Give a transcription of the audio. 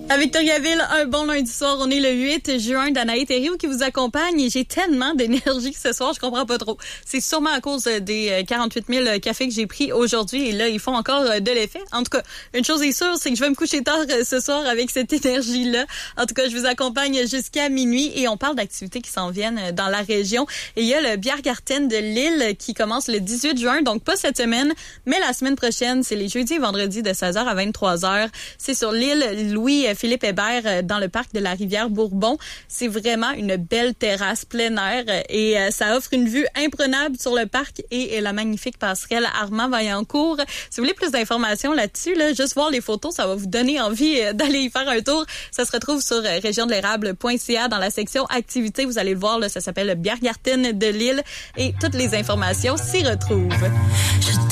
À Victoriaville, un bon lundi soir. On est le 8 juin. Danaï Thériault qui vous accompagne et j'ai tellement d'énergie ce soir, je comprends pas trop. C'est sûrement à cause des 48 000 cafés que j'ai pris aujourd'hui et là, ils font encore de l'effet. En tout cas, une chose est sûre, c'est que je vais me coucher tard ce soir avec cette énergie-là. En tout cas, je vous accompagne jusqu'à minuit et on parle d'activités qui s'en viennent dans la région. Et il y a le Biergarten de Lille qui commence le 18 juin, donc pas cette semaine, mais la semaine prochaine. C'est les jeudis et vendredis de 16h à 23h. C'est sur l'île Louis-Philippe Hébert dans le parc de la rivière Bourbon. C'est vraiment une belle terrasse plein air et ça offre une vue imprenable sur le parc et la magnifique passerelle Armand-Vaillancourt. Si vous voulez plus d'informations là-dessus, juste voir les photos, ça va vous donner envie d'aller y faire un tour. Ça se retrouve sur regiondelérable.ca dans la section activités. Vous allez le voir, ça s'appelle le Biergarten de Lille et toutes les informations s'y retrouvent.